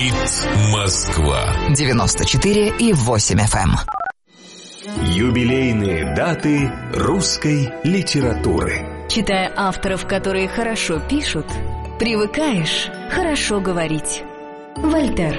Говорит Москва. 94,8 FM. Юбилейные даты русской литературы. Читая авторов, которые хорошо пишут, привыкаешь хорошо говорить. Вольтер.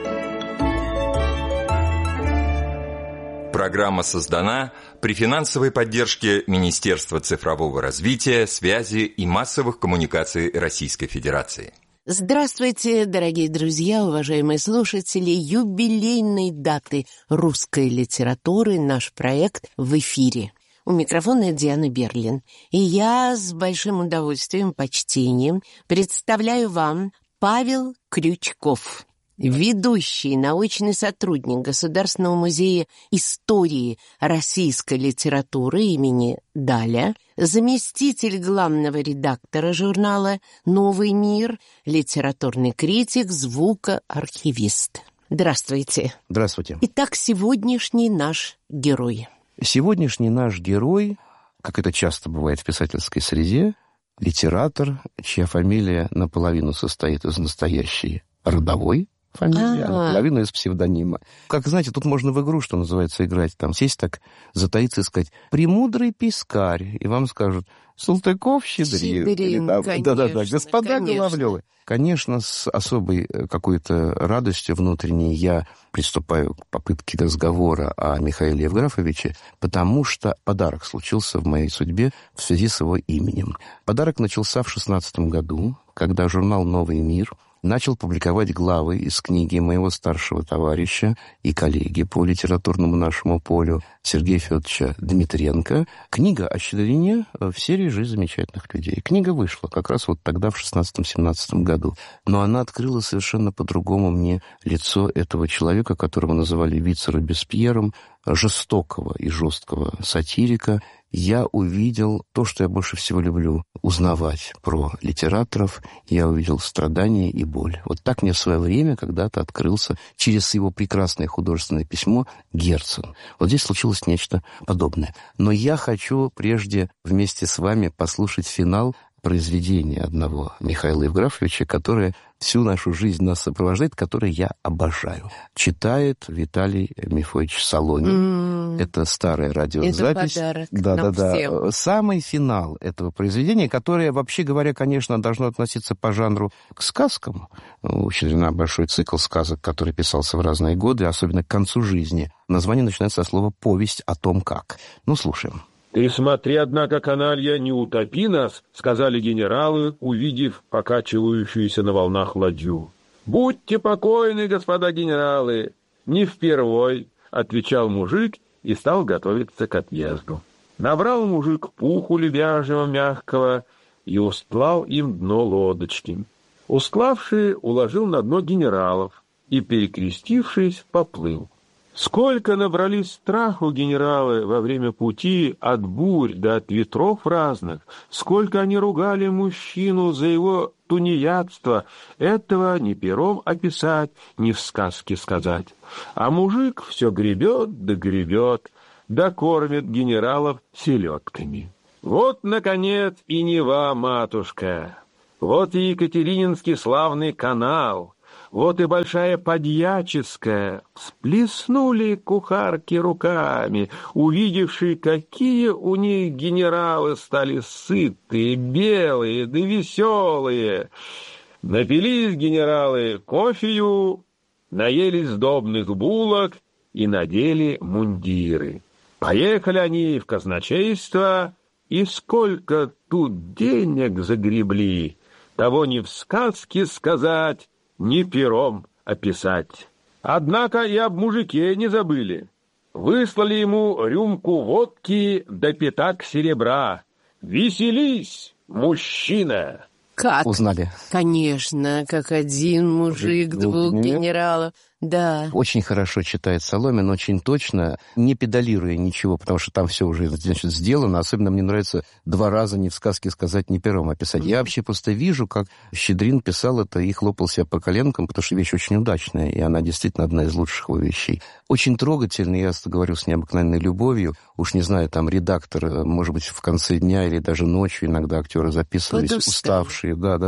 Программа создана при финансовой поддержке Министерства цифрового развития, связи и массовых коммуникаций Российской Федерации. Здравствуйте, дорогие друзья, уважаемые слушатели. Юбилейной даты русской литературы наш проект в эфире. У микрофона Диана Берлин. И я с большим удовольствием, почтением представляю вам Павел Крючков, ведущий научный сотрудник Государственного музея истории российской литературы имени Даля, заместитель главного редактора журнала «Новый мир», литературный критик, звукоархивист. Здравствуйте. Здравствуйте. Итак, сегодняшний наш герой. Сегодняшний наш герой, как это часто бывает в писательской среде, литератор, чья фамилия наполовину состоит из настоящей родовой фамилии, а наполовину из псевдонима. Как, знаете, тут можно в игру, что называется, играть. Там сесть так, затаиться и сказать «Премудрый пискарь», и вам скажут «Салтыков-Щедрин». Да-да-да, господа Головлёвы. Конечно, с особой какой-то радостью внутренней я приступаю к попытке разговора о Михаиле Евграфовиче, потому что подарок случился в моей судьбе в связи с его именем. Подарок начался в 2016 году, когда журнал «Новый мир» начал публиковать главы из книги моего старшего товарища и коллеги по литературному нашему полю Сергея Федоровича Дмитренко. Книга о Щедрине в серии «Жизнь замечательных людей». Книга вышла как раз вот тогда, в 16-17 году. Но она открыла совершенно по-другому мне лицо этого человека, которого называли Вице-Робеспьером, жестокого и жесткого сатирика. Я увидел то, что я больше всего люблю узнавать про литераторов. Я увидел страдания и боль. Вот так мне в свое время когда-то открылся через его прекрасное художественное письмо Герцен. Вот здесь случилось нечто подобное. Но я хочу прежде вместе с вами послушать финал произведения одного Михаила Евграфовича, которое всю нашу жизнь нас сопровождает, которое я обожаю. Читает Виталий Мефодич Соломин. Это старая радиозапись. Это подарок нам всем. Самый финал этого произведения, которое, вообще говоря, конечно, должно относиться по жанру к сказкам. У Щедрина большой цикл сказок, который писался в разные годы, особенно к концу жизни. Название начинается со слова «Повесть о том, как». Ну, слушаем. «Ты смотри, однако, каналья, не утопи нас», — сказали генералы, увидев покачивающуюся на волнах ладью. «Будьте покойны, господа генералы, не впервой», — отвечал мужик и стал готовиться к отъезду. Набрал мужик пуху лебяжьего мягкого и устлал им дно лодочки. Устлавший уложил на дно генералов и, перекрестившись, поплыл. Сколько набрались страху генералы во время пути от бурь да от ветров разных, сколько они ругали мужчину за его тунеядство, этого ни пером описать, ни в сказке сказать. А мужик все гребет да гребет, да кормит генералов селедками. Вот, наконец, и Нева, матушка, вот и Екатерининский славный канал, вот и Большая Подьяческая. Всплеснули кухарки руками, увидевшие, какие у них генералы стали сытые, белые да веселые. Напились генералы кофею, наелись сдобных булок и надели мундиры. Поехали они в казначейство, и сколько тут денег загребли, того ни в сказке сказать, ни пером описать. Однако и об мужике не забыли. Выслали ему рюмку водки да пятак серебра. «Веселись, мужчина!» Как? Узнали. Конечно, как один мужик, двух генералов. Да. Очень хорошо читает Соломин, очень точно, не педалируя ничего, потому что там все уже, значит, сделано. Особенно мне нравится 2 раза ни в сказке сказать, ни пером описать. Я вообще просто вижу, как Щедрин писал это и хлопал себя по коленкам, потому что вещь очень удачная, и она действительно одна из лучших его вещей. Очень трогательно, я говорю с необыкновенной любовью. Уж не знаю, там редактор, может быть, в конце дня или даже ночью иногда актеры записывались, уставшие. Да.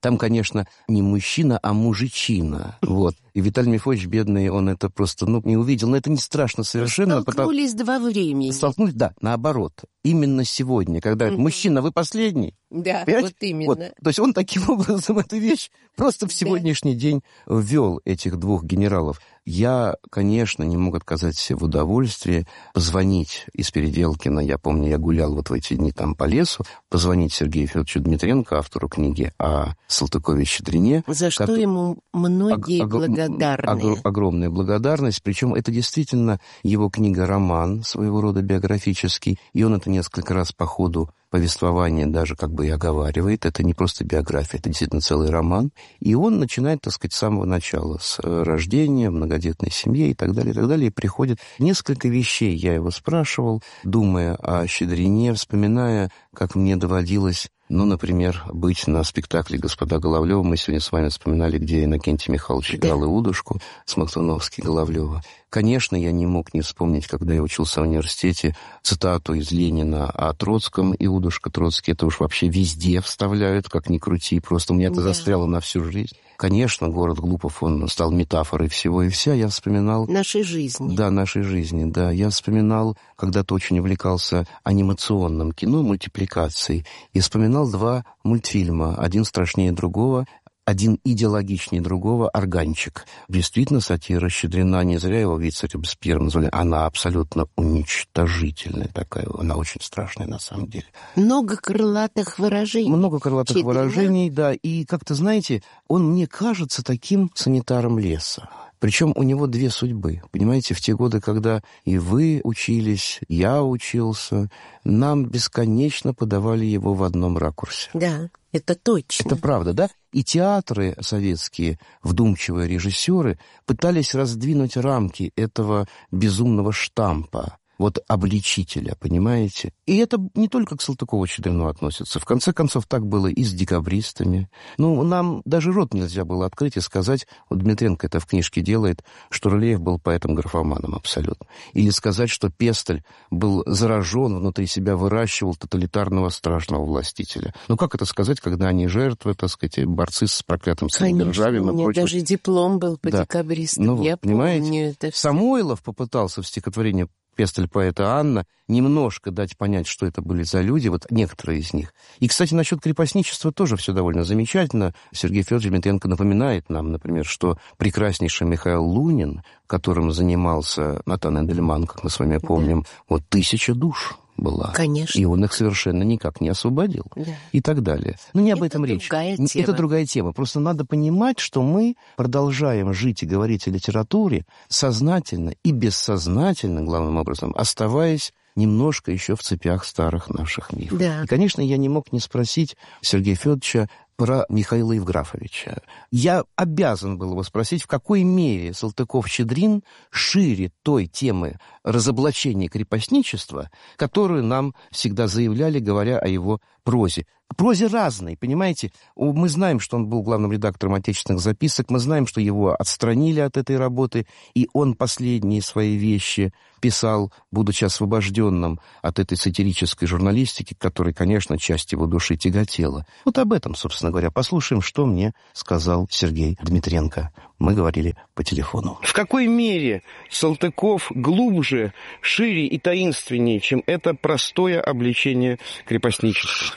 Там, конечно, не мужчина, а мужичина. Вот. И Виталий Мефодьевич, бедный, он это просто, не увидел. Но это не страшно совершенно. Столкнулись два времени. Столкнулись, да, наоборот. Именно сегодня, когда мужчина, вы последний. Да, понимаете? вот именно. Вот. То есть он таким образом эту вещь просто в сегодняшний день ввел этих двух генералов. Я, конечно, не мог отказать себе в удовольствии позвонить из Переделкина. Я помню, я гулял вот в эти дни там по лесу, позвонить Сергею Федоровичу Дмитренко, автору книги о Салтыкове-Щедрине. За что ему многие благодарны. Огромная благодарность. Причем это действительно его книга-роман, своего рода биографический. И он это несколько раз по ходу повествование даже как бы и оговаривает. Это не просто биография, это действительно целый роман. И он начинает, так сказать, с самого начала, с рождения, многодетной семьи и так далее, и так далее. И приходит несколько вещей. Я его спрашивал, думая о Щедрине, вспоминая, как мне доводилось, например, быть на спектакле «Господа Головлёва». Мы сегодня с вами вспоминали, где Иннокентий Михайлович играл Иудушку, Смоктуновский, Головлёва. Конечно, я не мог не вспомнить, когда я учился в университете, цитату из Ленина о Троцком. Иудушка, Троцкий, это уж вообще везде вставляют, как ни крути. Просто у меня это застряло на всю жизнь. Конечно, город Глупов, он стал метафорой всего и вся. Я вспоминал... Нашей жизни. Да, нашей жизни, да. Я вспоминал, когда-то очень увлекался анимационным кино, мультипликацией, и вспоминал два мультфильма. Один страшнее другого, один идеологичнее другого, «Органчик». Действительно, сатира Щедрина, не зря его вице-рем с Пьером назвали. Она абсолютно уничтожительная такая. Она очень страшная на самом деле. Много крылатых выражений. Много крылатых выражений, да. И как-то, знаете, он мне кажется таким санитаром леса. Причем у него две судьбы. Понимаете, в те годы, когда и вы учились, я учился, нам бесконечно подавали его в одном ракурсе. Да, это точно. Это правда, да? И театры советские, вдумчивые режиссеры, пытались раздвинуть рамки этого безумного штампа. Вот обличителя, понимаете? И это не только к Салтыкову-Щедрину относится. В конце концов, так было и с декабристами. Нам даже рот нельзя было открыть и сказать, вот Дмитренко это в книжке делает, что Рылеев был поэтом-графоманом абсолютно. Или сказать, что Пестель был заражен, внутри себя выращивал тоталитарного страшного властителя. Как это сказать, когда они жертвы, так сказать, борцы с проклятым самодержавием? Конечно, у меня даже диплом был по декабристам. Я помню это все. Самойлов попытался в стихотворении «Пестель поэта Анна» немножко дать понять, что это были за люди, вот некоторые из них. И, кстати, насчет крепостничества тоже все довольно замечательно. Сергей Федорович Дмитренко напоминает нам, например, что прекраснейший Михаил Лунин, которым занимался Натан Эдельман, как мы с вами помним, 1000 душ была. Конечно. И он их совершенно никак не освободил. Да. И так далее. Не об этом речь. Это другая тема. Просто надо понимать, что мы продолжаем жить и говорить о литературе сознательно и бессознательно, главным образом, оставаясь немножко еще в цепях старых наших мифов. Да. И, конечно, я не мог не спросить Сергея Федоровича про Михаила Евграфовича. Я обязан был его спросить, в какой мере Салтыков-Щедрин шире той темы разоблачения крепостничества, которую нам всегда заявляли, говоря о его прозе. Прозе разной, понимаете? Мы знаем, что он был главным редактором «Отечественных записок», мы знаем, что его отстранили от этой работы, и он последние свои вещи писал, будучи освобожденным от этой сатирической журналистики, которой, конечно, часть его души тяготела. Вот об этом, собственно говоря, послушаем, что мне сказал Сергей Дмитренко. Мы говорили по телефону. В какой мере Салтыков глубже, шире и таинственнее, чем это простое обличение крепостничества?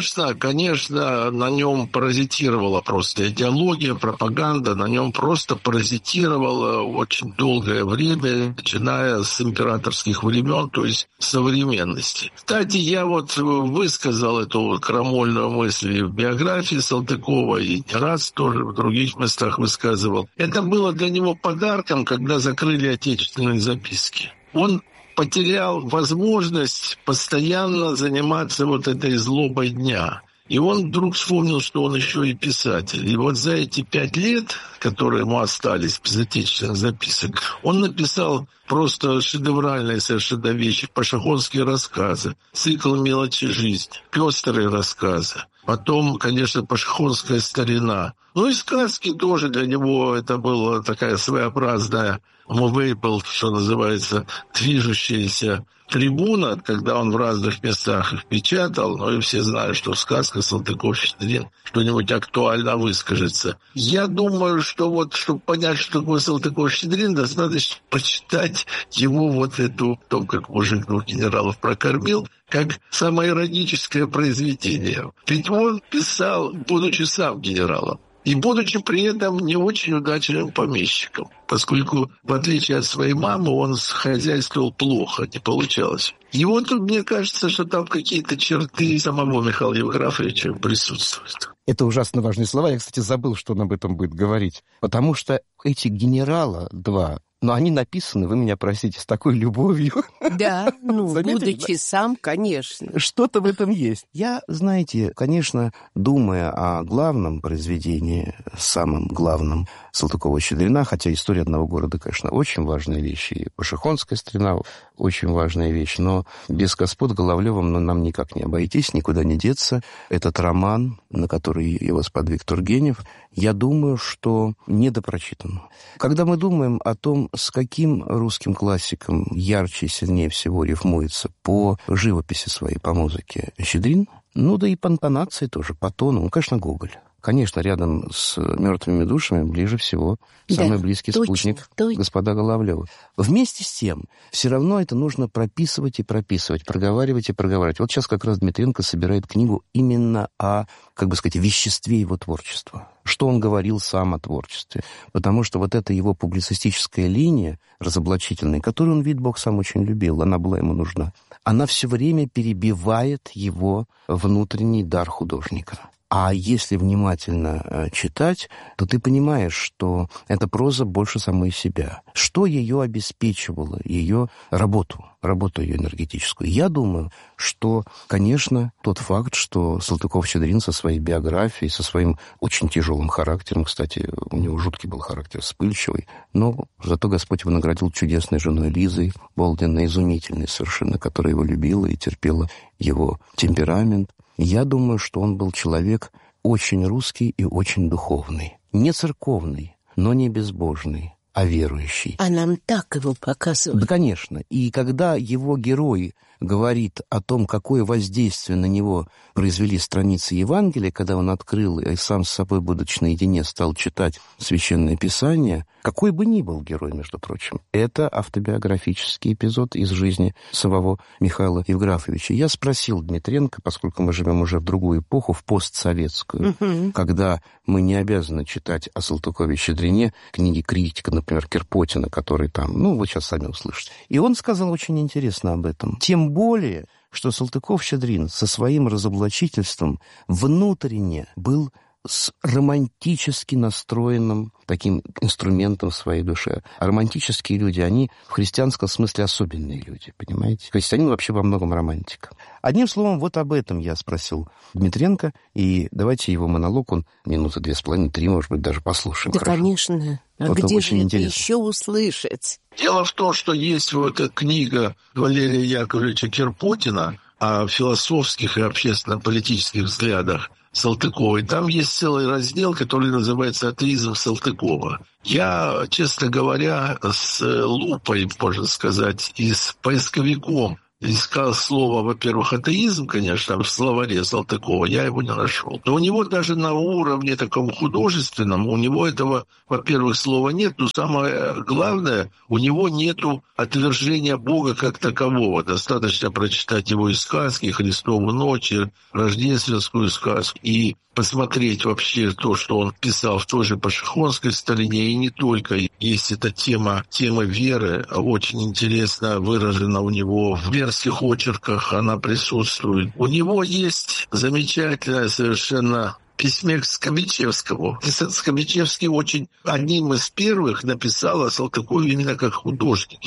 Конечно, на нем паразитировала просто идеология, пропаганда, на нем просто паразитировала очень долгое время, начиная с императорских времен, то есть современности. Кстати, я высказал эту крамольную мысль в биографии Салтыкова и не раз тоже в других местах высказывал. Это было для него подарком, когда закрыли отечественные записки. Он потерял возможность постоянно заниматься этой злобой дня. И он вдруг вспомнил, что он еще и писатель. И за эти 5 лет, которые ему остались без отечественных записок, он написал просто шедевральные совершенно вещи, пашахонские рассказы, цикл «Мелочи жизни», пестрые рассказы. Потом, конечно, пашихонская старина. Ну и сказки тоже для него это была такая своеобразная movable, что называется, движущаяся трибуна, когда он в разных местах их печатал, но и все знают, что в сказках Салтыков-Щедрин что-нибудь актуально выскажется. Я думаю, что вот, чтобы понять, что такое Салтыков-Щедрин, достаточно почитать его вот эту, том, как мужик двух генералов прокормил, как самоироническое произведение. Ведь он писал, будучи сам генералом, и будучи при этом не очень удачным помещиком, поскольку, в отличие от своей мамы, он хозяйствовал плохо, не получалось. И вот тут, мне кажется, что там какие-то черты самого Михаила Евграфовича присутствуют. Это ужасно важные слова. Я, кстати, забыл, что он об этом будет говорить. Потому что эти генерала два, но они написаны, вы меня простите, с такой любовью. Да, Заметили, будучи да? сам, конечно. Что-то в этом есть. Я, знаете, конечно, думая о главном произведении, самом главном Салтыкова-Щедрина, хотя история одного города, конечно, очень важная вещь, и пашихонская старина очень важная вещь, но без господ Головлёвым нам никак не обойтись, никуда не деться. Этот роман, на который его сподвиг Тургенев, я думаю, что недопрочитан. Когда мы думаем о том, с каким русским классиком ярче и сильнее всего рифмуется по живописи своей, по музыке Щедрин, ну да и по интонации тоже, по тону, конечно, Гоголь. Конечно, рядом с «Мертвыми душами» ближе всего самый близкий спутник господа Головлёвы. Вместе с тем, все равно это нужно прописывать и прописывать, проговаривать и проговаривать. Вот сейчас как раз Дмитренко собирает книгу именно о, как бы сказать, веществе его творчества. Что он говорил сам о творчестве. Потому что вот эта его публицистическая линия разоблачительная, которую он, видит Бог, сам очень любил, она была ему нужна, она все время перебивает его внутренний дар художника. А если внимательно читать, то ты понимаешь, что эта проза больше самой себя. Что ее обеспечивало, ее работу ее энергетическую? Я думаю, что, конечно, тот факт, что Салтыков-Щедрин со своей биографией, со своим очень тяжелым характером, кстати, у него жуткий был характер, вспыльчивый, но зато Господь его наградил чудесной женой Лизой Болдиной, изумительной совершенно, которая его любила и терпела его темперамент. Я думаю, что он был человек очень русский и очень духовный. Не церковный, но не безбожный, а верующий. А нам так его показывают. Да, конечно. И когда его герой говорит о том, какое воздействие на него произвели страницы Евангелия, когда он открыл и сам с собой, будучи наедине, стал читать Священное Писание, какой бы ни был герой, между прочим, это автобиографический эпизод из жизни самого Михаила Евграфовича. Я спросил Дмитренко, поскольку мы живем уже в другую эпоху, в постсоветскую, когда мы не обязаны читать о Салтыкове-Щедрине книги критика, например, Кирпотина, который там, вы сейчас сами услышите. И он сказал очень интересно об этом. Тем более, что Салтыков-Щедрин со своим разоблачительством внутренне был с романтически настроенным таким инструментом в своей душе. А романтические люди, они в христианском смысле особенные люди, понимаете? Христианин вообще во многом романтик. Одним словом, вот об этом я спросил Дмитренко, и давайте его монолог, он минуты 2,5-3, может быть, даже послушаем. Да, хорошо? конечно. А вот где же это еще услышать? Дело в том, что есть вот эта книга Валерия Яковлевича Кирпотина о философских и общественно-политических взглядах Салтыковой. Там есть целый раздел, который называется «Атеизм Салтыкова». Я, честно говоря, с лупой, можно сказать, и с поисковиком искал слово, во-первых, атеизм, конечно, в словаре Салтыкова, я его не нашел. Но у него даже на уровне таком художественном, у него этого, во-первых, слова нет, но самое главное, у него нету отвержения Бога как такового. Достаточно прочитать его и сказки, «Христову ночь», и рождественскую сказку, и посмотреть вообще то, что он писал в той же пашихонской старине, и не только. Есть эта тема веры, очень интересно выражена у него в верских очерках, она присутствует. У него есть замечательное совершенно письме к Скобичевскому. Скобичевский очень одним из первых написал о Салтыкове именно как художнике.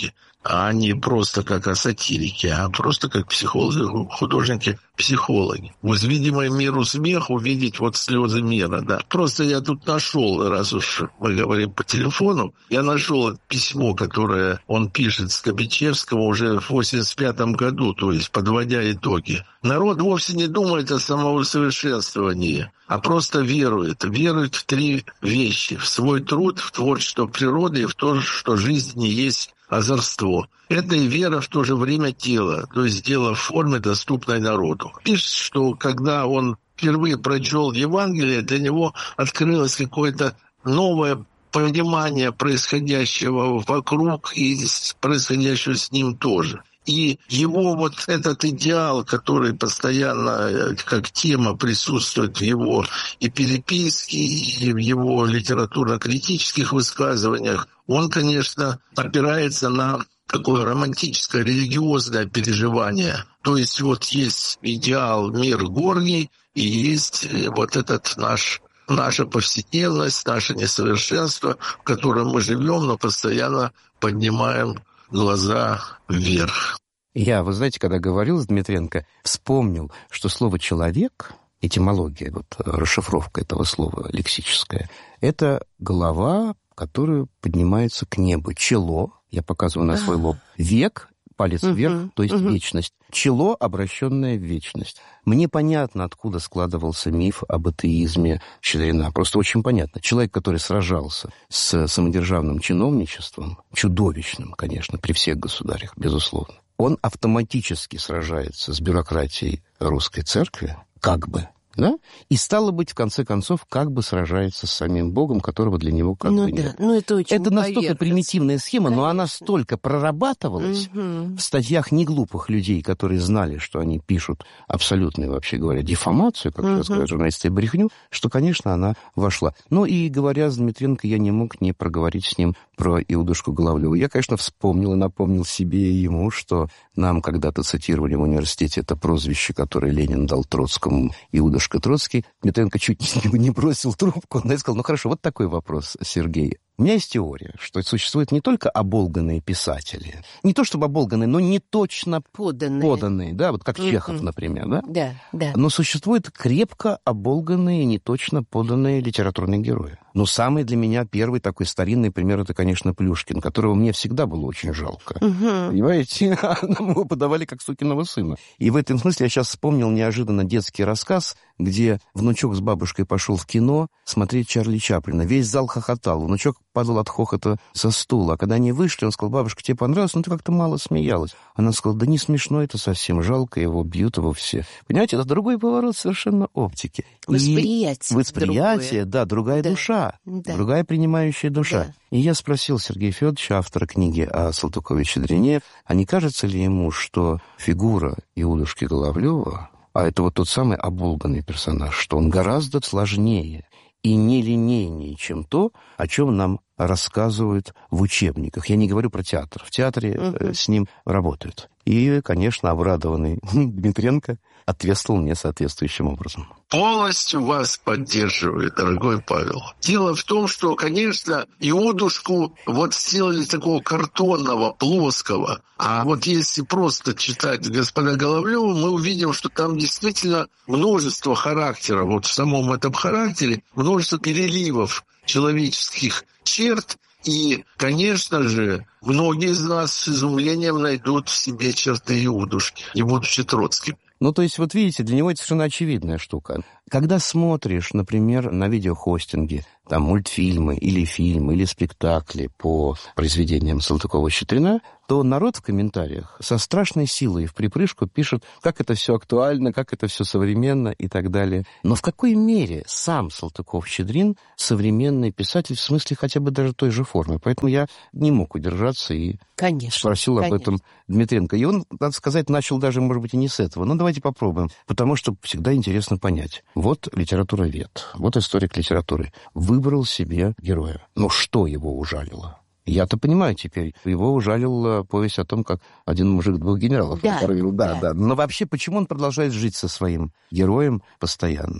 а не просто как о сатирике, а просто как психологи, художники-психологи. Возвидимый миру смех, увидеть вот слезы мира, да. Просто я тут нашел, раз уж мы говорим по телефону, я нашел письмо, которое он пишет Скобичевскому уже в 1985 году, то есть подводя итоги. Народ вовсе не думает о самоусовершенствовании, а просто верует. Верует в 3 вещи. В свой труд, в творчество природы и в то, что жизнь не есть озорство. Это и вера в то же время тело, то есть дело в форме, доступной народу. Пишет, что когда он впервые прочел Евангелие, для него открылось какое-то новое понимание происходящего вокруг и происходящего с ним тоже. И его вот этот идеал, который постоянно как тема присутствует в его и переписке, и в его литературно-критических высказываниях, он, конечно, опирается на такое романтическое, религиозное переживание. То есть вот есть идеал мир горний, и есть вот этот наша повседневность, наше несовершенство, в котором мы живем, но постоянно поднимаем глаза вверх. Я, вы знаете, когда говорил с Дмитренко, вспомнил, что слово «человек», этимология, вот расшифровка этого слова лексическая, это голова, которая поднимается к небу. Чело, я показываю на свой лоб, век, палец вверх, то есть вечность. Чело, обращенное в вечность. Мне понятно, откуда складывался миф об атеизме Щедрина. Просто очень понятно. Человек, который сражался с самодержавным чиновничеством, чудовищным, конечно, при всех государях, безусловно, он автоматически сражается с бюрократией русской церкви, как бы, да? И, стало быть, в конце концов, как бы сражается с самим Богом, которого для него как бы нет. Это настолько примитивная схема, но она столько прорабатывалась в статьях неглупых людей, которые знали, что они пишут абсолютную, вообще говоря, дефамацию, как сейчас говорят журналисты, брехню, что, конечно, она вошла. Ну и, говоря с Дмитренко, я не мог не проговорить с ним про Иудушку Головлеву. Я, конечно, вспомнил и напомнил себе и ему, что нам когда-то цитировали в университете это прозвище, которое Ленин дал Троцкому, Иудушка Троцкий. Дмитренко чуть не бросил трубку, но я сказал, ну хорошо, вот такой вопрос, Сергей. У меня есть теория, что существуют не только оболганные писатели, не то чтобы оболганные, но не точно поданные, да, вот как Чехов, например, да? Да. Но существуют крепко оболганные, не точно поданные литературные герои. Но самый для меня первый такой старинный пример — это, конечно, Плюшкин, которого мне всегда было очень жалко. Понимаете? Нам его подавали как сукиного сына. И в этом смысле я сейчас вспомнил неожиданно детский рассказ, где внучок с бабушкой пошел в кино смотреть Чарли Чаплина. Весь зал хохотал. Внучок падал от хохота со стула. А когда они вышли, он сказал: бабушка, тебе понравилось? Ну, ты как-то мало смеялась. Она сказала: да не смешно это совсем, жалко его, бьют его все. Понимаете, это другой поворот совершенно оптики. Восприятие, да, другая душа, другая принимающая душа. Да. И я спросил Сергея Федоровича, автора книги о Салтыкове-Щедрине, а не кажется ли ему, что фигура Иудушки Головлева, а это вот тот самый оболганный персонаж, что он гораздо сложнее и нелинейнее, чем то, о чем нам рассказывают в учебниках. Я не говорю про театр. В театре с ним работают. И, конечно, обрадованный Дмитренко ответствовал мне соответствующим образом. Полностью вас поддерживаю, дорогой Павел. Дело в том, что, конечно, Иудушку вот сделали такого картонного, плоского. А вот если просто читать господа Головлева, мы увидим, что там действительно множество характеров. Вот в самом этом характере множество переливов человеческих черт. И, конечно же, многие из нас с изумлением найдут в себе черты Иудушки, не будучи Троцким. Ну, то есть, вот видите, для него это совершенно очевидная штука. Когда смотришь, например, на видеохостинге, там, мультфильмы или фильмы, или спектакли по произведениям Салтыкова-Щедрина, то народ в комментариях со страшной силой в припрыжку пишет, как это все актуально, как это все современно и так далее. Но в какой мере сам Салтыков-Щедрин современный писатель, в смысле хотя бы даже той же формы? Поэтому я не мог удержаться и спросил об этом Дмитренко. И он, надо сказать, начал даже, может быть, и не с этого. Но давайте попробуем, потому что всегда интересно понять. Вот литературовед, вот историк литературы выбрал себе героя. Но что его ужалило? Я-то понимаю теперь. Его ужалила повесть о том, как один мужик двух генералов покормил. Да. Но вообще, почему он продолжает жить со своим героем постоянно?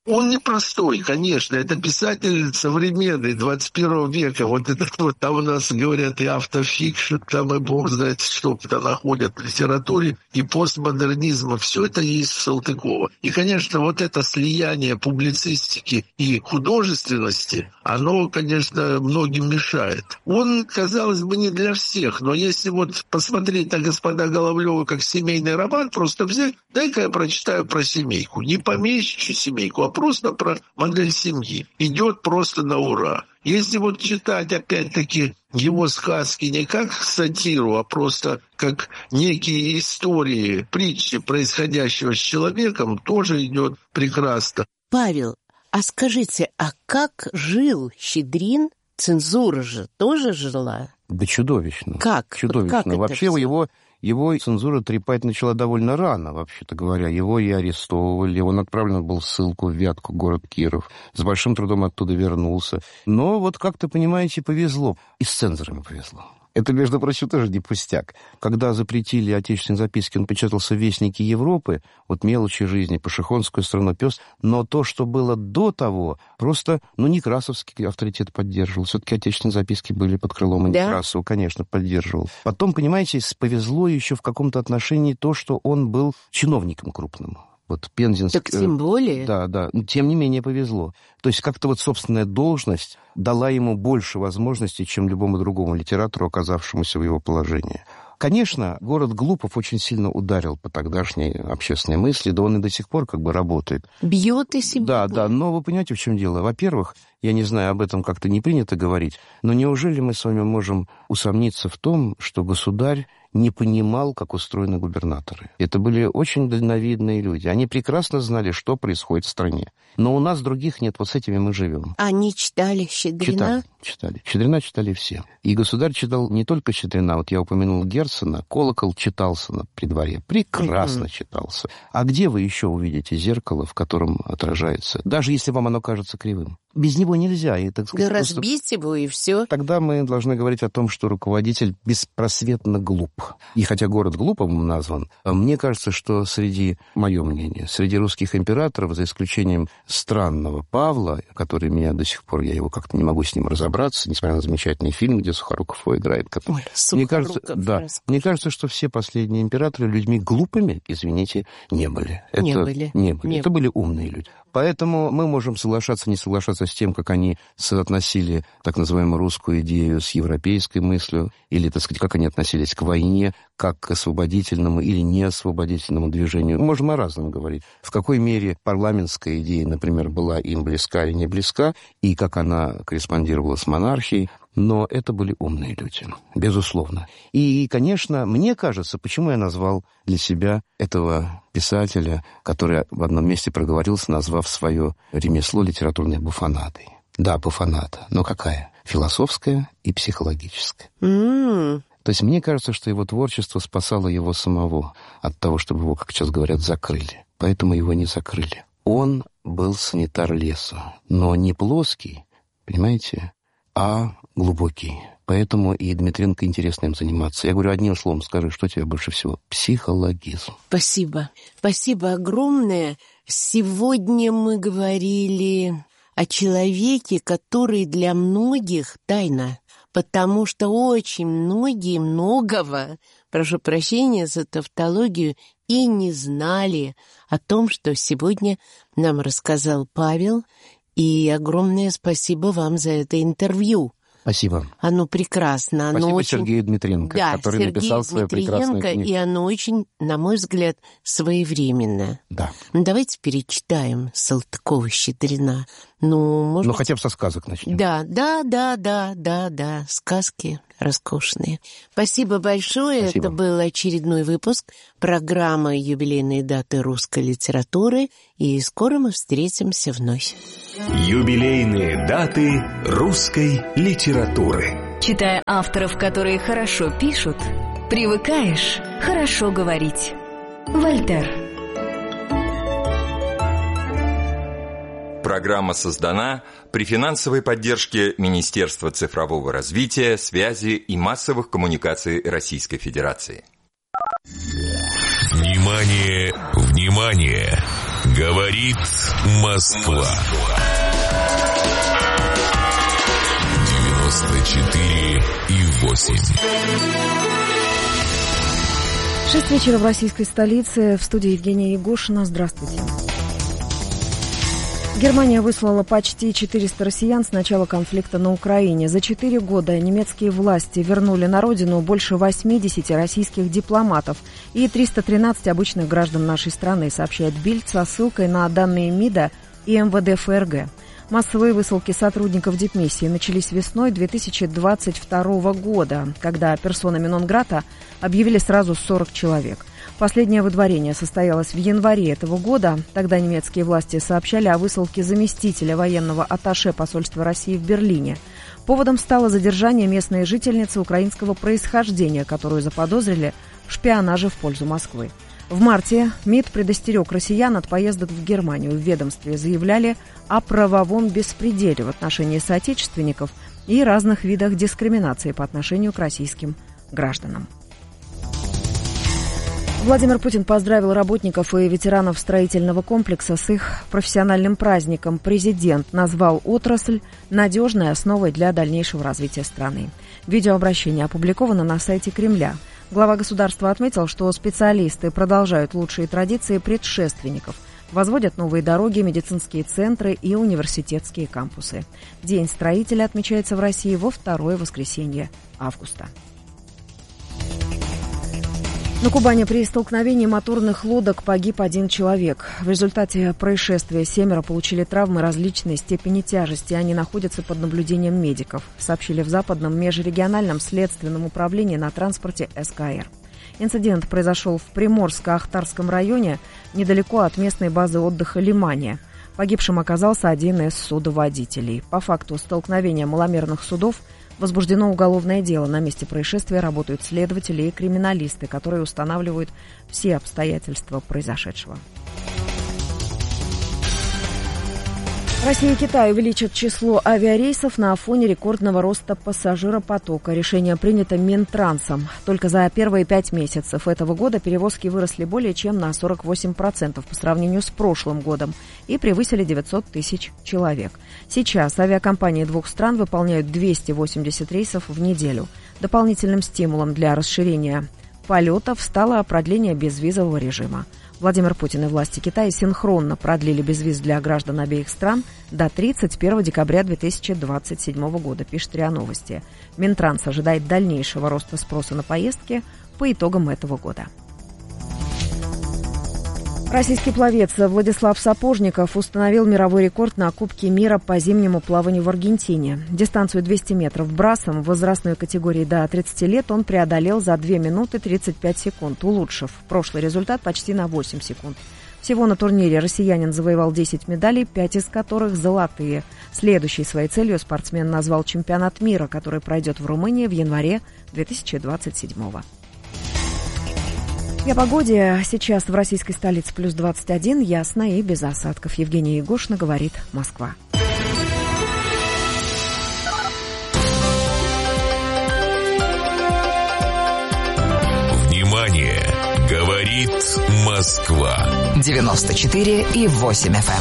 Он непростой, конечно. Это писатель современный, 21 века. Вот этот вот, там у нас говорят и автофикшн, там и бог знает, что там находят в литературе, и постмодернизма. Все это есть в Салтыкова. И, конечно, вот это слияние публицистики и художественности, оно, конечно, многим мешает. Он, казалось бы, не для всех, но если вот посмотреть на «Господа Головлёва» как семейный роман, просто взять, дай-ка я прочитаю про семейку. Не помещичью семейку, а просто про модель семьи. Идет просто на ура. Если вот читать, опять-таки, его сказки не как сатиру, а просто как некие истории, притчи происходящего с человеком, тоже идет прекрасно. Павел, а скажите, а как жил Щедрин? Цензура же тоже жила? Да чудовищно. Как? Чудовищно. Как вообще его цензура трепать начала довольно рано, вообще-то говоря. Его и арестовывали, он отправлен был в ссылку в Вятку, город Киров. С большим трудом оттуда вернулся. Но вот как-то, понимаете, повезло. И с цензорами повезло. Это, между прочим, тоже не пустяк. Когда запретили отечественные записки, он печатался в «Вестнике Европы», вот «Мелочи жизни», «Пашихонскую страну», «Пес». Но то, что было до того, просто, Некрасовский авторитет поддерживал. Все-таки отечественные записки были под крылом Некрасова, конечно, поддерживал. Потом, понимаете, повезло еще в каком-то отношении то, что он был чиновником крупным. Вот Пензенский... Так тем более. Да. Тем не менее повезло. То есть как-то вот собственная должность дала ему больше возможностей, чем любому другому литератору, оказавшемуся в его положении. Конечно, город Глупов очень сильно ударил по тогдашней общественной мысли, да он и до сих пор как бы работает. Бьет и себя. Да, но вы понимаете, в чем дело? Во-первых, я не знаю, об этом как-то не принято говорить, но неужели мы с вами можем усомниться в том, что государь не понимал, как устроены губернаторы? Это были очень дальновидные люди. Они прекрасно знали, что происходит в стране. Но у нас других нет, вот с этими мы живем. Они читали Щедрина? Читали. Щедрина читали все. И государь читал не только Щедрина, вот я упомянул Герцена, «Колокол» читался при дворе, прекрасно читался. А где вы еще увидите зеркало, в котором отражается, даже если вам оно кажется кривым? Без него нельзя. И, так сказать, да разбить его, и все. Тогда мы должны говорить о том, что руководитель беспросветно глуп. И хотя город Глуповым назван, мне кажется, что мое мнение, среди русских императоров, за исключением странного Павла, который меня до сих пор, я его как-то не могу с ним разобраться, несмотря на замечательный фильм, где Сухоруков его играет. Ой, мне кажется, что все последние императоры людьми глупыми, извините, не были. Не были. Это были умные люди. Поэтому мы можем соглашаться, не соглашаться с тем, как они соотносили так называемую русскую идею с европейской мыслью, или, так сказать, как они относились к войне, как к освободительному или неосвободительному движению. Можем о разном говорить. В какой мере парламентская идея, например, была им близка или не близка, и как она корреспондировала с монархией. Но это были умные люди, безусловно. И, конечно, мне кажется, почему я назвал для себя этого писателя, который в одном месте проговорился, назвав свое ремесло литературной буфонадой. Да, буфонада. Но какая? Философская и психологическая. То есть мне кажется, что его творчество спасало его самого от того, чтобы его, как сейчас говорят, закрыли. Поэтому его не закрыли. Он был санитар леса, но не плоский, понимаете, а глубокий. Поэтому и Дмитренко интересно им заниматься. Я говорю одним словом, скажи, что тебе больше всего? Психологизм. Спасибо. Спасибо огромное. Сегодня мы говорили о человеке, который для многих тайна, потому что очень многие многого, прошу прощения за тавтологию, и не знали о том, что сегодня нам рассказал Павел. И огромное спасибо вам за это интервью. Спасибо. Оно прекрасно. Спасибо очень... Сергею Дмитренко, который написал свою прекрасную книгу. И оно очень, на мой взгляд, своевременно. Да. Давайте перечитаем Салтыкова-Щедрина. Хотя бы со сказок начнем. Да. Сказки роскошные. Спасибо большое. Спасибо. Это был очередной выпуск программы «Юбилейные даты русской литературы». И скоро мы встретимся вновь. Юбилейные даты русской литературы. Читая авторов, которые хорошо пишут, привыкаешь хорошо говорить. Вольтер. Программа создана при финансовой поддержке Министерства цифрового развития, связи и массовых коммуникаций Российской Федерации. Внимание! Говорит Москва. 94,8. 6 вечера в российской столице. В студии Евгения Егошина. Здравствуйте. Германия выслала почти 400 россиян с начала конфликта на Украине. За 4 года немецкие власти вернули на родину больше 80 российских дипломатов и 313 обычных граждан нашей страны, сообщает Бильд со ссылкой на данные МИДа и МВД ФРГ. Массовые высылки сотрудников дипмиссии начались весной 2022 года, когда персонами нон-грата объявили сразу 40 человек. Последнее выдворение состоялось в январе этого года. Тогда немецкие власти сообщали о высылке заместителя военного атташе посольства России в Берлине. Поводом стало задержание местной жительницы украинского происхождения, которую заподозрили в шпионаже в пользу Москвы. В марте МИД предостерег россиян от поездок в Германию. В ведомстве заявляли о правовом беспределе в отношении соотечественников и разных видах дискриминации по отношению к российским гражданам. Владимир Путин поздравил работников и ветеранов строительного комплекса с их профессиональным праздником. Президент назвал отрасль надежной основой для дальнейшего развития страны. Видеообращение опубликовано на сайте Кремля. Глава государства отметил, что специалисты продолжают лучшие традиции предшественников, возводят новые дороги, медицинские центры и университетские кампусы. День строителя отмечается в России во второе воскресенье августа. На Кубани при столкновении моторных лодок погиб 1 человек. В результате происшествия 7 получили травмы различной степени тяжести. Они находятся под наблюдением медиков, сообщили в Западном межрегиональном следственном управлении на транспорте СКР. Инцидент произошел в Приморско-Ахтарском районе, недалеко от местной базы отдыха Лимания. Погибшим оказался один из судоводителей. По факту столкновения маломерных судов возбуждено уголовное дело. На месте происшествия работают следователи и криминалисты, которые устанавливают все обстоятельства произошедшего. Россия и Китай увеличат число авиарейсов на фоне рекордного роста пассажиропотока. Решение принято Минтрансом. Только за первые 5 месяцев этого года перевозки выросли более чем на 48% по сравнению с прошлым годом и превысили 900 тысяч человек. Сейчас авиакомпании двух стран выполняют 280 рейсов в неделю. Дополнительным стимулом для расширения полетов стало продление безвизового режима. Владимир Путин и власти Китая синхронно продлили безвиз для граждан обеих стран до 31 декабря 2027 года, пишет РИА Новости. Минтранс ожидает дальнейшего роста спроса на поездки по итогам этого года. Российский пловец Владислав Сапожников установил мировой рекорд на Кубке мира по зимнему плаванию в Аргентине. Дистанцию 200 метров брасом в возрастной категории до 30 лет он преодолел за 2 минуты 35 секунд, улучшив прошлый результат почти на 8 секунд. Всего на турнире россиянин завоевал 10 медалей, 5 из которых золотые. Следующей своей целью спортсмен назвал чемпионат мира, который пройдет в Румынии в январе 2027 года. И о погоде. Сейчас в российской столице плюс 21, ясно и без осадков. Евгения Егошина, говорит Москва. Внимание! Говорит Москва. 94,8 FM.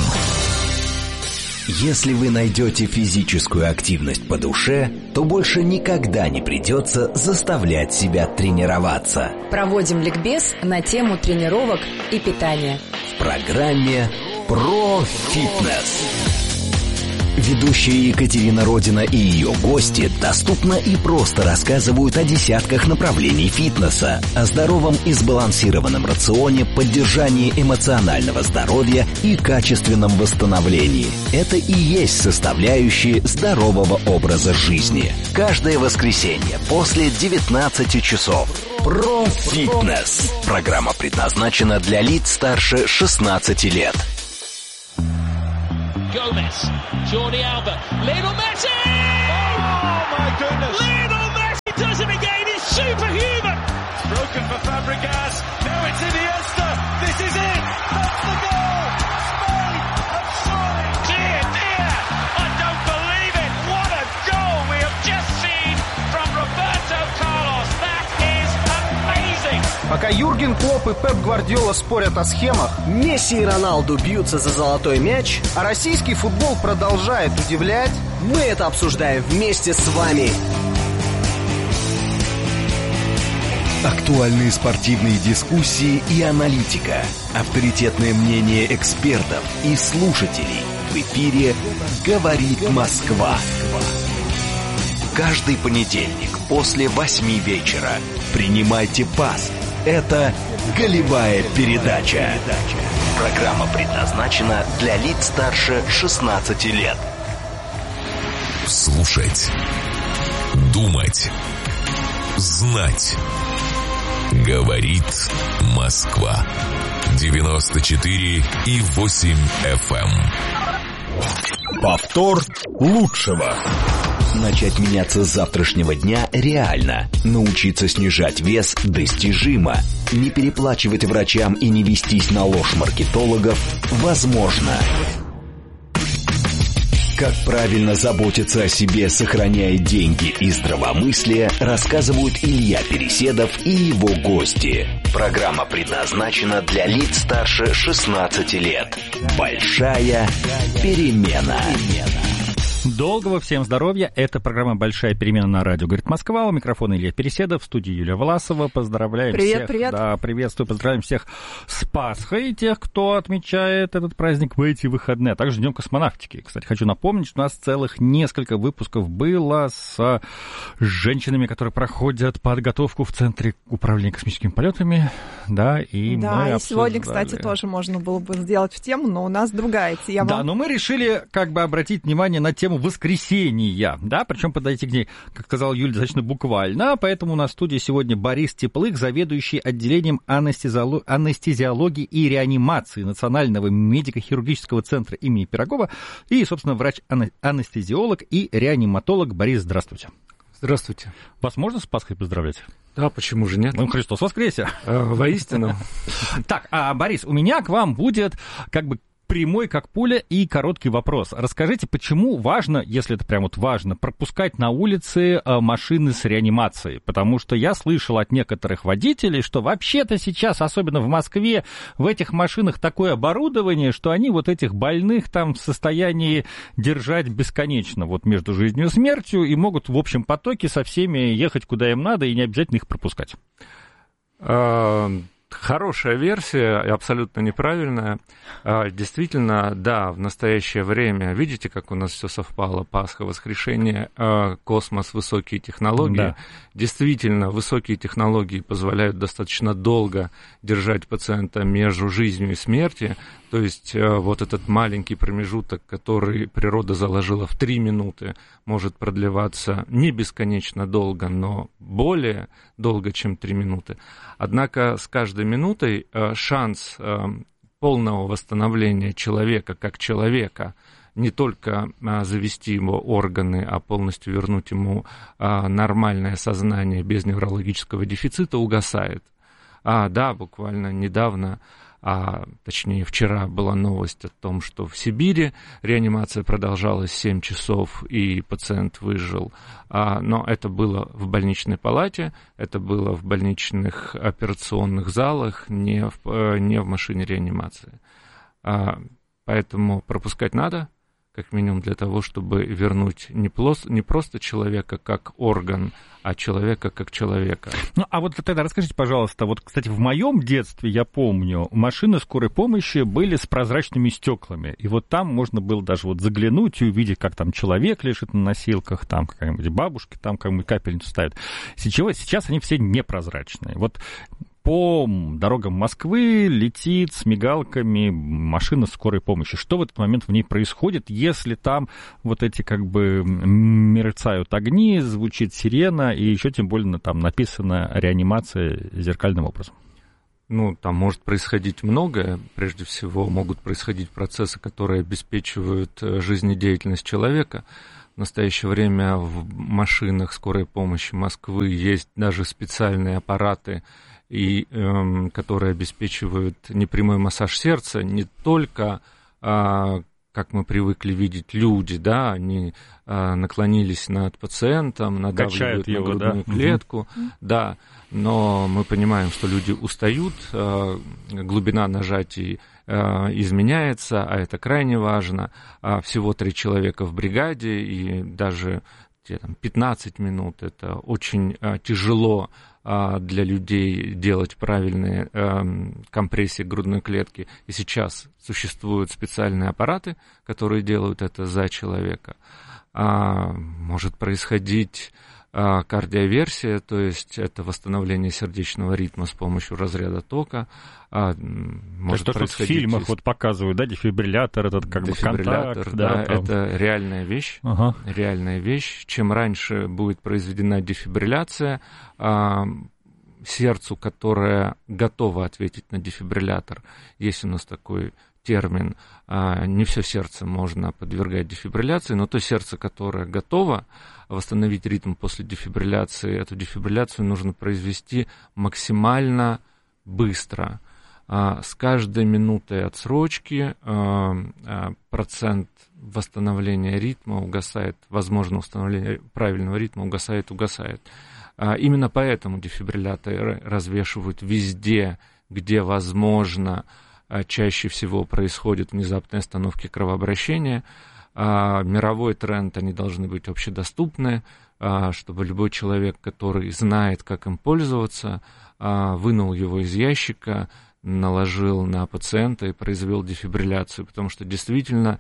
Если вы найдете физическую активность по душе, то больше никогда не придется заставлять себя тренироваться. Проводим ликбез на тему тренировок и питания. В программе «Про фитнес». Ведущая Екатерина Родина и ее гости доступно и просто рассказывают о десятках направлений фитнеса, о здоровом и сбалансированном рационе, поддержании эмоционального здоровья и качественном восстановлении. Это и есть составляющие здорового образа жизни. Каждое воскресенье после 19 часов. Про фитнес. Программа предназначена для лиц старше 16 лет. Gomez, Jordi Alba, Lionel Messi! Oh my goodness! Lionel Messi does it again, it's superhuman! It's broken for Fabregas, now it's Iniesta, this is it! That's the goal! Spain have scored! Dear, dear, I don't believe it! What a goal we have just seen from Roberto Carlos! That is amazing! Пока Юрген Клопп и Пеп Гвардиола спорят о схемах, Месси и Роналду бьются за золотой мяч, а российский футбол продолжает удивлять, мы это обсуждаем вместе с вами. Актуальные спортивные дискуссии и аналитика. Авторитетное мнение экспертов и слушателей. В эфире «Говорит Москва». Каждый понедельник после 8 вечера. Принимайте пас. Это «Голевая передача». Программа предназначена для лиц старше 16 лет. Слушать. Думать. Знать. Говорит Москва. 94,8 FM. Повтор лучшего. Начать меняться с завтрашнего дня реально. Научиться снижать вес достижимо. Не переплачивать врачам и не вестись на ложь маркетологов возможно. Как правильно заботиться о себе, сохраняя деньги и здравомыслие, рассказывают Илья Переседов и его гости. Программа предназначена для лиц старше 16 лет. Большая перемена. Доброго всем здоровья. Это программа «Большая перемена» на радио «Говорит Москва». У микрофона Илья Переседов, в студии Юлия Власова. Поздравляем всех. Привет. Да, приветствую, поздравляем всех с Пасхой, тех, кто отмечает этот праздник в эти выходные. А также Днем космонавтики. Кстати, хочу напомнить, что у нас целых несколько выпусков было с женщинами, которые проходят подготовку в Центре управления космическими полетами. Да, и мы и сегодня, кстати, тоже можно было бы сделать в тему, но у нас другая тема. Да, но мы решили обратить внимание на тему воскресенья, да, причем подойти к ней, как сказал Юля, достаточно буквально, поэтому у нас в студии сегодня Борис Теплых, заведующий отделением анестезиологии и реанимации Национального медико-хирургического центра имени Пирогова и, собственно, врач-анестезиолог и реаниматолог. Борис, здравствуйте. Здравствуйте. Вас можно с Пасхой поздравлять? Да, почему же нет? Ну, Христос воскресе. Воистину. Так, Борис, у меня к вам будет прямой, как пуля, и короткий вопрос. Расскажите, почему важно, если это прям важно, пропускать на улице машины с реанимацией? Потому что я слышал от некоторых водителей, что вообще-то сейчас, особенно в Москве, в этих машинах такое оборудование, что они этих больных там в состоянии держать бесконечно между жизнью и смертью и могут в общем потоке со всеми ехать куда им надо и не обязательно их пропускать. Хорошая версия и абсолютно неправильная. Действительно, да, в настоящее время, видите, как у нас все совпало, Пасха, воскрешение, космос, высокие технологии. Да. Действительно, высокие технологии позволяют достаточно долго держать пациента между жизнью и смертью. То есть этот маленький промежуток, который природа заложила в 3 минуты, может продлеваться не бесконечно долго, но более долго, чем 3 минуты. Однако с каждой минутой шанс полного восстановления человека как человека, не только завести его органы, а полностью вернуть ему нормальное сознание без неврологического дефицита, угасает. Да, буквально недавно, точнее вчера была новость о том, что в Сибири реанимация продолжалась 7 часов, и пациент выжил. Но это было в больничной палате, это было в больничных операционных залах, не в машине реанимации. Поэтому пропускать надо, как минимум для того, чтобы вернуть не просто человека как орган, а человека как человека. Ну, тогда расскажите, пожалуйста, кстати, в моем детстве, я помню, машины скорой помощи были с прозрачными стеклами, и там можно было даже заглянуть и увидеть, как там человек лежит на носилках, там какая-нибудь бабушка, там какую-нибудь капельницу ставит. Сейчас они все непрозрачные. По дорогам Москвы летит с машина скорой помощи. Что в этот момент в ней происходит, если там эти мерцают огни, звучит сирена, и еще тем более там написано реанимация зеркальным образом? Там может происходить многое. Прежде всего, могут происходить процессы, которые обеспечивают жизнедеятельность человека. В настоящее время в машинах скорой помощи Москвы есть даже специальные аппараты, которые обеспечивают непрямой массаж сердца не только как мы привыкли видеть люди, да, они наклонились над пациентом, надавливают на грудную клетку, да, но мы понимаем, что люди устают, глубина нажатий изменяется, а это крайне важно. Всего 3 человека в бригаде, и даже 15 минут это очень тяжело для людей делать правильные компрессии грудной клетки. И сейчас существуют специальные аппараты, которые делают это за человека. Может происходить кардиоверсия, то есть это восстановление сердечного ритма с помощью разряда тока. Может то, что в фильмах вот показывают, да, дефибриллятор, этот как бы контакт. Да, это реальная вещь. Реальная вещь. Чем раньше будет произведена дефибрилляция, сердцу, которое готово ответить на дефибриллятор, есть у нас такой термин, не все сердце можно подвергать дефибрилляции, но то сердце, которое готово восстановить ритм после дефибрилляции, эту дефибрилляцию нужно произвести максимально быстро. С каждой минутой отсрочки процент восстановления ритма угасает, возможно, установление правильного ритма угасает. Именно поэтому дефибрилляторы развешивают везде, где возможно. Чаще всего происходят внезапные остановки кровообращения. Мировой тренд, они должны быть общедоступны, чтобы любой человек, который знает, как им пользоваться, вынул его из ящика, наложил на пациента и произвел дефибрилляцию, потому что действительно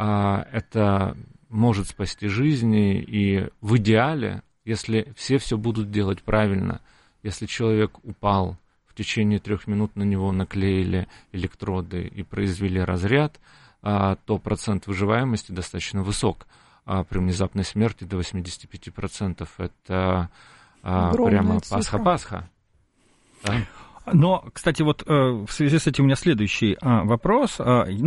это может спасти жизни, и в идеале, если все будут делать правильно, если человек упал, в течение 3 минут на него наклеили электроды и произвели разряд, то процент выживаемости достаточно высок. При внезапной смерти до 85%. Это прямо Пасха-Пасха. Да? Но, кстати, вот в связи с этим у меня следующий вопрос.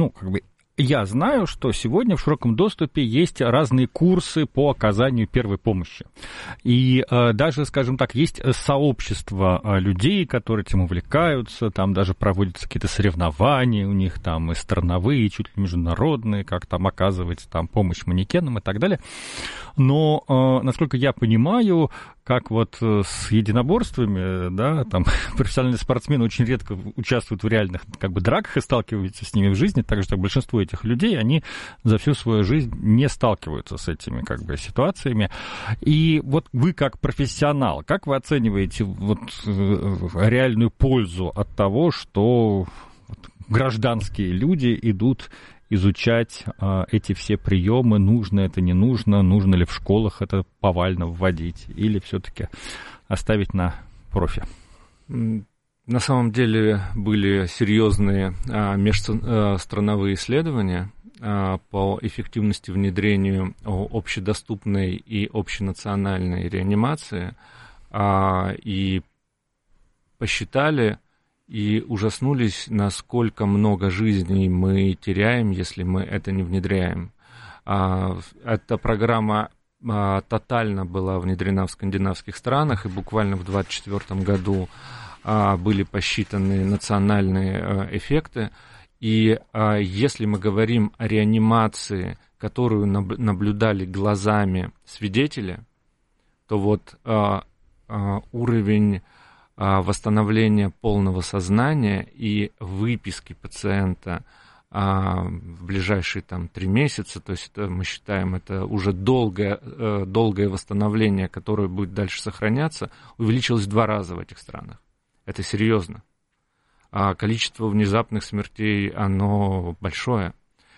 Я знаю, что сегодня в широком доступе есть разные курсы по оказанию первой помощи. И даже, скажем так, есть сообщество людей, которые этим увлекаются, там даже проводятся какие-то соревнования, у них там и страновые, и чуть ли международные, как там оказывать там помощь манекенам и так далее. Но, насколько я понимаю, как вот с единоборствами, да, там профессиональные спортсмены очень редко участвуют в реальных как бы драках и сталкиваются с ними в жизни, так же, как большинство этих людей, они за всю свою жизнь не сталкиваются с этими как бы ситуациями. И вот вы как профессионал, как вы оцениваете вот реальную пользу от того, что гражданские люди идут изучать эти все приемы, нужно это, не нужно, нужно ли в школах это повально вводить, или все-таки оставить на профи? На самом деле были серьезные межстрановые исследования по эффективности внедрению общедоступной и общенациональной реанимации, и посчитали и ужаснулись, насколько много жизней мы теряем, если мы это не внедряем. Эта программа тотально была внедрена в скандинавских странах, и буквально в 2024 году были посчитаны национальные эффекты. И если мы говорим о реанимации, которую наблюдали глазами свидетели, то вот уровень восстановления полного сознания и выписки пациента в ближайшие 3 месяца, то есть это, мы считаем, это уже долгое восстановление, которое будет дальше сохраняться, увеличилось в 2 раза в этих странах. Это серьезно. А количество внезапных смертей, оно большое.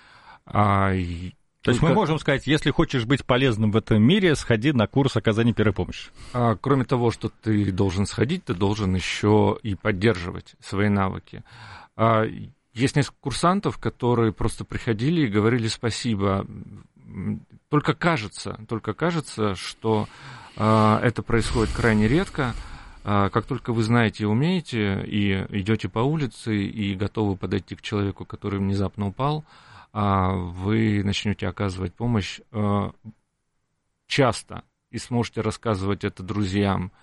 То есть мы можем сказать, если хочешь быть полезным в этом мире, сходи на курс оказания первой помощи. Кроме того, что ты должен сходить, ты должен еще и поддерживать свои навыки. Есть несколько курсантов, которые просто приходили и говорили спасибо. Только кажется, что это происходит крайне редко. Как только вы знаете и умеете, и идете по улице, и готовы подойти к человеку, который внезапно упал, вы начнете оказывать помощь часто и сможете рассказывать это друзьям,